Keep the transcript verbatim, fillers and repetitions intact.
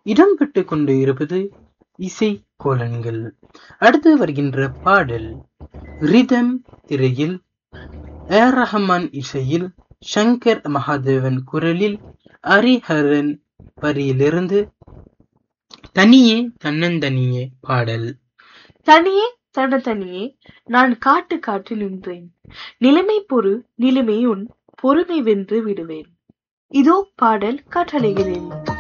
இடம்பெற்றுக் கொண்டு இருப்பது இசை கோலன்கள். அடுத்து வருகின்ற பாடல் ரிதம் திரையில் ஏர் ரஹ்மான் இசையில் சங்கர் மகாதேவன் குரலில் ஹரிஹரன் வரியிலிருந்து தனியே தன்னந்தனியே பாடல். தனியே தனதனியே நான் காட்டு காட்டு நின்றேன், நிலைமை பொறு நிலைமை உன் பொறுமை வென்று விடுவேன். இதோ பாடல் கட்டளைகளில்